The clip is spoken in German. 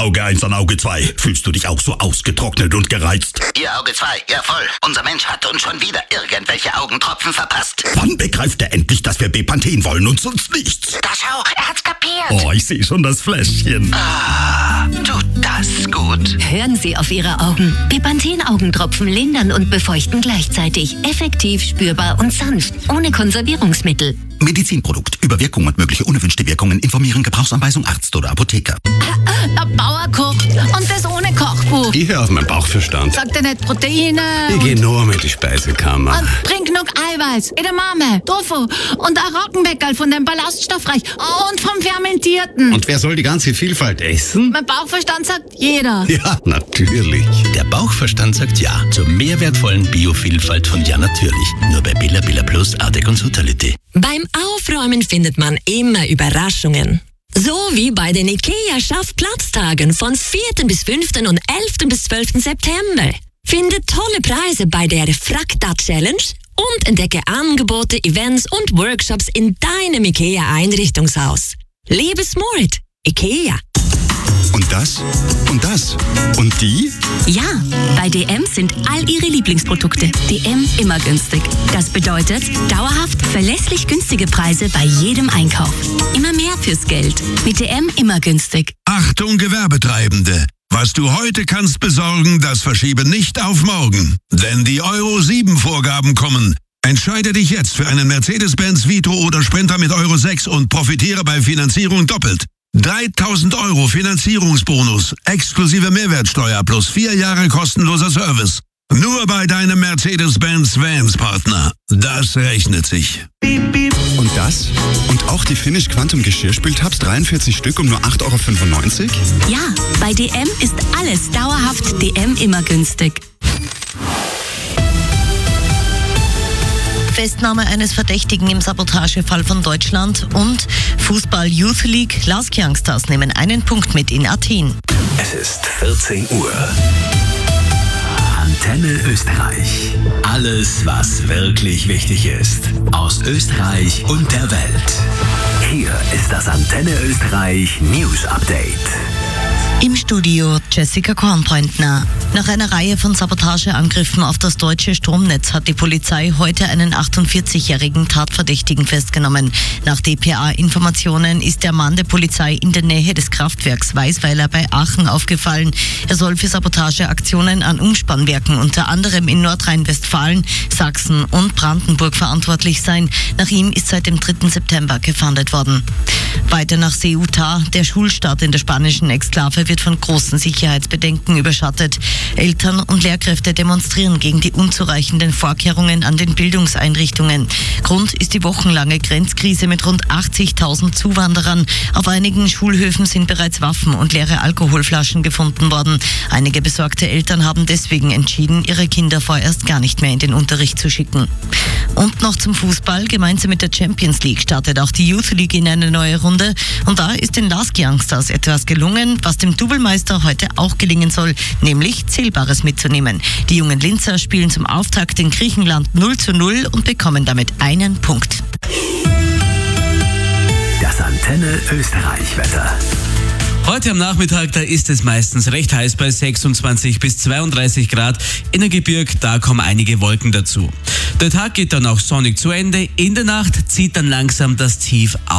Auge 1 an Auge 2. Fühlst du dich auch so ausgetrocknet und gereizt? Ihr Auge 2, ja voll. Unser Mensch hat uns schon wieder irgendwelche Augentropfen verpasst. Wann begreift er endlich, dass wir Bepanthen wollen und sonst nichts? Da schau, er hat's kapiert. Oh, ich sehe schon das Fläschchen. Ah, tut das gut. Hören Sie auf Ihre Augen. Bepanthen-Augentropfen lindern und befeuchten gleichzeitig. Effektiv, spürbar und sanft. Ohne Konservierungsmittel. Medizinprodukt. Über Wirkung und mögliche unerwünschte Wirkungen informieren. Gebrauchsanweisung Arzt oder Apotheker. Der Bauer kocht und das ohne Kochbuch. Ich höre auf meinen Bauchverstand. Sagt er nicht Proteine? Ich gehe nur mit die Speisekammer. Und bring genug Eiweiß, Edamame, Tofu und ein Roggenbäckerl von dem Ballaststoffreich und vom Fermentierten. Und wer soll die ganze Vielfalt essen? Mein Bauchverstand sagt jeder. Ja, natürlich. Der Bauchverstand sagt ja zur mehrwertvollen Biovielfalt von Ja Natürlich. Nur bei Billa Billa Plus, Artec und Sutality. Beim Aufräumen findet man immer Überraschungen. So wie bei den IKEA-Schaffplatztagen von 4. bis 5. und 11. bis 12. September. Finde tolle Preise bei der Frakta-Challenge und entdecke Angebote, Events und Workshops in deinem IKEA-Einrichtungshaus. Lebe smart. IKEA. Und das? Und das? Und die? Ja, bei DM sind all Ihre Lieblingsprodukte. DM immer günstig. Das bedeutet dauerhaft verlässlich günstige Preise bei jedem Einkauf. Immer mehr fürs Geld. Mit DM immer günstig. Achtung Gewerbetreibende! Was du heute kannst besorgen, das verschiebe nicht auf morgen. Denn die Euro 7 Vorgaben kommen. Entscheide dich jetzt für einen Mercedes-Benz Vitro oder Sprinter mit Euro 6 und profitiere bei Finanzierung doppelt. 3.000 Euro Finanzierungsbonus, exklusive Mehrwertsteuer plus 4 Jahre kostenloser Service. Nur bei deinem Mercedes-Benz Vans-Partner. Das rechnet sich. Und das? Und auch die Finish Quantum Geschirrspültabs 43 Stück um nur 8,95 €? Ja, bei DM ist alles dauerhaft DM immer günstig. Festnahme eines Verdächtigen im Sabotagefall von Deutschland und Fußball Youth League. Lask Youngsters nehmen einen Punkt mit in Athen. Es ist 14 Uhr. Antenne Österreich. Alles, was wirklich wichtig ist. Aus Österreich und der Welt. Hier ist das Antenne Österreich News Update. Im Studio Jessica Kornpointner. Nach einer Reihe von Sabotageangriffen auf das deutsche Stromnetz hat die Polizei heute einen 48-jährigen Tatverdächtigen festgenommen. Nach dpa-Informationen ist der Mann der Polizei in der Nähe des Kraftwerks Weißweiler bei Aachen aufgefallen. Er soll für Sabotageaktionen an Umspannwerken unter anderem in Nordrhein-Westfalen, Sachsen und Brandenburg verantwortlich sein. Nach ihm ist seit dem 3. September gefahndet worden. Weiter nach Ceuta. Der Schulstart in der spanischen Exklave wird von großen Sicherheitsbedenken überschattet. Eltern und Lehrkräfte demonstrieren gegen die unzureichenden Vorkehrungen an den Bildungseinrichtungen. Grund ist die wochenlange Grenzkrise mit rund 80.000 Zuwanderern. Auf einigen Schulhöfen sind bereits Waffen und leere Alkoholflaschen gefunden worden. Einige besorgte Eltern haben deswegen entschieden, ihre Kinder vorerst gar nicht mehr in den Unterricht zu schicken. Und noch zum Fußball. Gemeinsam mit der Champions League startet auch die Youth League in eine neue Runde. Und da ist den Lask Youngsters etwas gelungen, was dem Doublemeister heute auch gelingen soll, nämlich Zählbares mitzunehmen. Die jungen Linzer spielen zum Auftakt in Griechenland 0:0 und bekommen damit einen Punkt. Das Antenne Österreich Wetter. Heute am Nachmittag, da ist es meistens recht heiß bei 26 bis 32 Grad. In der Gebirg, da kommen einige Wolken dazu. Der Tag geht dann auch sonnig zu Ende. In der Nacht zieht dann langsam das Tief auf.